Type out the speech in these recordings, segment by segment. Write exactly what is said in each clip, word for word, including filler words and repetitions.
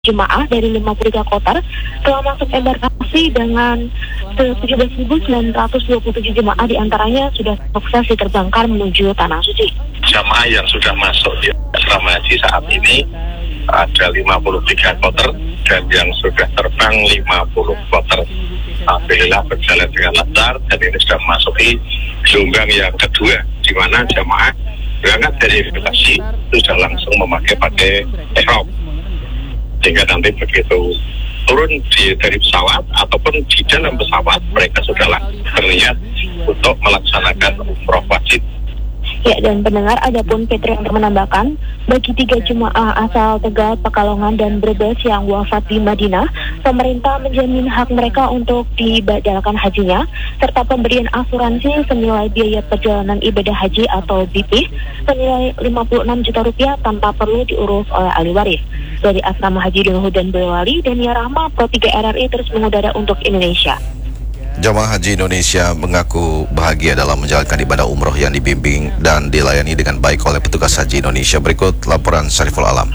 jemaah dari lima puluh tiga kloter telah masuk embarkasi dengan tujuh belas ribu sembilan ratus dua puluh tujuh jemaah, diantaranya sudah sukses diterbangkan menuju Tanah Suci. Jemaah yang sudah masuk di asrama haji saat ini ada lima puluh tiga kloter dan yang sudah terbang lima puluh kloter. Alhamdulillah berjalan dengan lancar dan ini sudah memasuki gelombang yang kedua, di mana jemaah berangkat dari imigrasi sudah langsung memakai pakai ihram. Sehingga nanti begitu turun di, dari pesawat ataupun di dalam pesawat, mereka sudah berniat untuk melaksanakan umroh wajib. Ya, dan pendengar, adapun Petri untuk menambahkan, bagi tiga jemaah asal Tegal, Pekalongan, dan Brebes yang wafat di Madinah, pemerintah menjamin hak mereka untuk dibadalkan hajinya, serta pemberian asuransi senilai biaya perjalanan ibadah haji atau B P senilai lima puluh enam juta rupiah tanpa perlu diurus oleh ahli waris. Dari Asrama Haji Donohu dan Boyolali, Dania Rahma, Pro tiga R R I terus mengudara untuk Indonesia. Jamaah Haji Indonesia mengaku bahagia dalam menjalankan ibadah umroh yang dibimbing dan dilayani dengan baik oleh petugas Haji Indonesia. Berikut laporan Syariful Alam.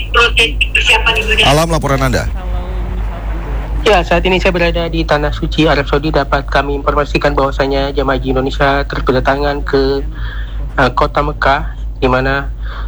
Alam, laporan Anda. Ya, saat ini saya berada di Tanah Suci, Arab Saudi. Dapat kami informasikan bahwasanya jamaah Haji Indonesia terus berdatangan ke uh, kota Mekah, di mana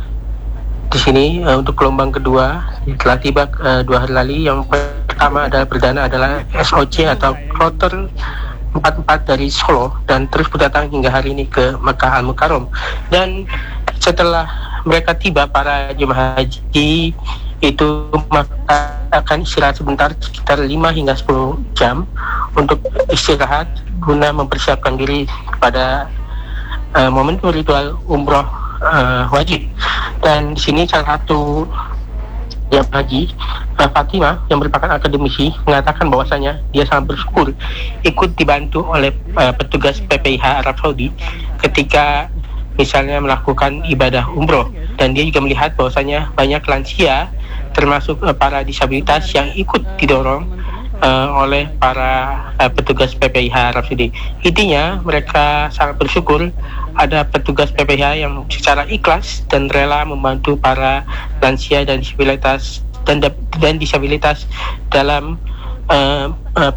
di sini uh, untuk gelombang kedua telah tiba uh, dua hari lalu. Yang pertama adalah perdana adalah S O C atau kloter empat puluh empat dari Solo dan terus berdatang hingga hari ini ke Mekah Al-Mukarram. Dan setelah mereka tiba, para jemaah haji itu maka akan istirahat sebentar sekitar lima hingga sepuluh jam untuk istirahat guna mempersiapkan diri pada uh, momentum ritual umroh Uh, wajib. Dan di sini salah satu jemaah haji, uh, Fatimah, yang merupakan akademisi, mengatakan bahwasanya dia sangat bersyukur ikut dibantu oleh uh, petugas P P I H Arab Saudi ketika misalnya melakukan ibadah umroh. Dan dia juga melihat bahwasanya banyak lansia termasuk uh, para disabilitas yang ikut didorong uh, oleh para uh, petugas P P I H Arab Saudi. Intinya mereka sangat bersyukur ada petugas P P I H yang secara ikhlas dan rela membantu para lansia dan disabilitas dan, dan disabilitas dalam uh, uh,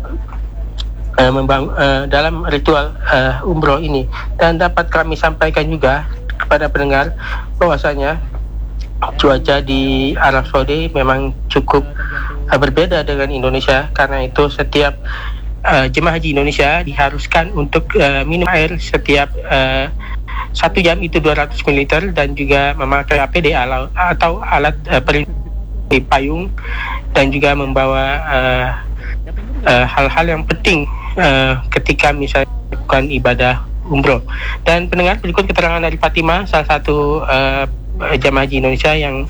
uh, membang, uh, dalam ritual uh, umroh ini. Dan dapat kami sampaikan juga kepada pendengar bahwasanya cuaca di Arab Saudi memang cukup uh, berbeda dengan Indonesia. Karena itu setiap Uh, jemaah haji Indonesia diharuskan untuk uh, minum air setiap uh, satu jam itu dua ratus mililiter dan juga memakai A P D atau alat uh, pelindung payung dan juga membawa uh, uh, hal-hal yang penting uh, ketika misalnya melakukan ibadah umroh. Dan pendengar, berikut keterangan dari Fatimah, salah satu uh, jemaah haji Indonesia yang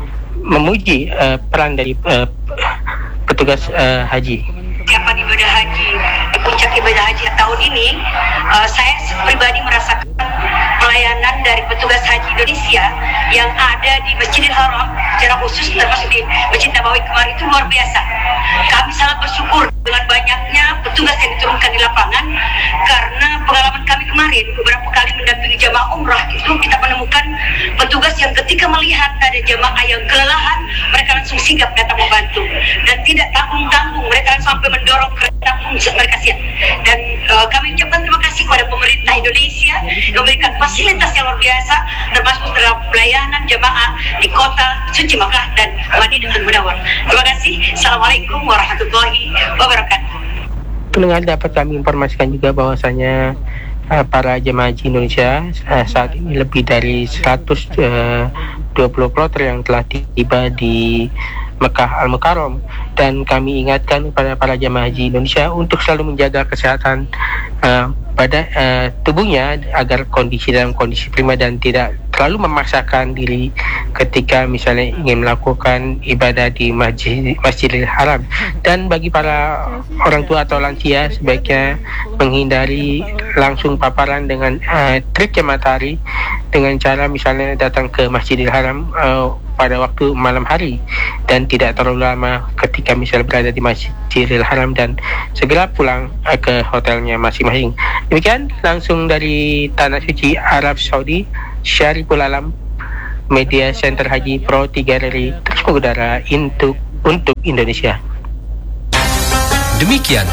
memuji uh, peran dari uh, petugas uh, haji. Persiapan ibadah haji, di puncak ibadah haji tahun ini, uh, saya pribadi merasakan pelayanan dari petugas haji Indonesia yang ada di Masjidil Haram, secara khusus termasuk di Masjid Nabawi kemarin, itu luar biasa. Kami sangat bersyukur dengan banyaknya petugas yang diturunkan di lapangan, karena pengalaman kami kemarin beberapa kali mendampingi jamaah umrah itu kita menemukan petugas yang ketika melihat ada jamaah yang kelelahan, mereka langsung sigap datang membantu dan tidak tanggung-tanggung, mereka sampai mendorong kereta pun mereka siap. Dan uh, kami ucapkan terima kasih kepada pemerintah Indonesia yang memberikan fasilitas yang luar biasa, termasuk dalam pelayanan jemaah di kota suci Makkah dan Madinah Al-Munawwarah. Terima kasih. Assalamualaikum warahmatullahi wabarakatuh. Pendengar, dapat kami informasikan juga bahwasanya uh, para jemaah haji Indonesia uh, saat ini lebih dari seratus dua puluh kloter yang telah tiba di Mekah Al-Mukarram. Dan kami ingatkan kepada para jemaah haji Indonesia untuk selalu menjaga kesehatan uh, pada uh, tubuhnya agar kondisi dalam kondisi prima dan tidak terlalu memaksakan diri ketika misalnya ingin melakukan ibadah di masjid, Masjidil Haram. Dan bagi para orang tua atau lansia, sebaiknya menghindari langsung paparan dengan uh, terik matahari dengan cara misalnya datang ke Masjidil Haram uh, pada waktu malam hari dan tidak terlalu lama ketika misalnya berada di Masjidil Haram, dan segera pulang uh, ke hotelnya masing-masing. Demikian langsung dari Tanah Suci Arab Saudi, Syariful Alam, Media Center Haji Pro tiga R R I terus mengudara untuk untuk Indonesia. Demikian